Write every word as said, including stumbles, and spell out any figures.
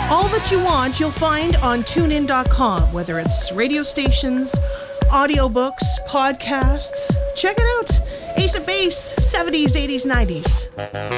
All that you want, you'll find on tune in dot com, whether it's radio stations, audiobooks, podcasts. Check it out. Ace of Base, seventies, eighties, nineties.